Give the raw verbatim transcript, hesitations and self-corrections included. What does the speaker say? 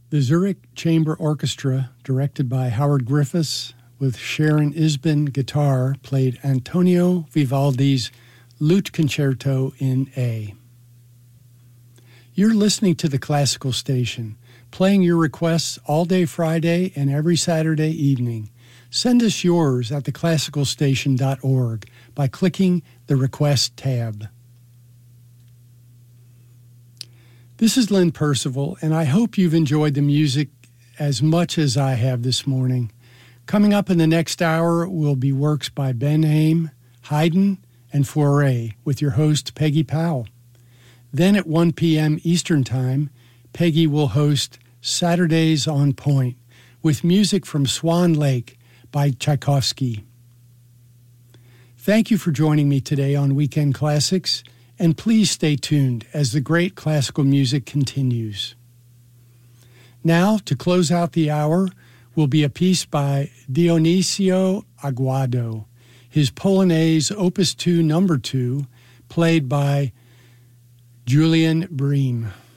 The Zurich Chamber Orchestra, directed by Howard Griffiths, with Sharon Isbin guitar, played Antonio Vivaldi's Lute Concerto in A. You're listening to the Classical Station, playing your requests all day Friday and every Saturday evening. Send us yours at the classical station dot org by clicking the Request tab. This is Lynn Percival, and I hope you've enjoyed the music as much as I have this morning. Coming up in the next hour will be works by Ben Haim, Haydn, and Fauré, with your host, Peggy Powell. Then at one p.m. Eastern Time, Peggy will host Saturdays on Point, with music from Swan Lake by Tchaikovsky. Thank you for joining me today on Weekend Classics, and please stay tuned as the great classical music continues. Now, to close out the hour, will be a piece by Dionisio Aguado, his Polonaise Opus two Number two, played by Julian Bream.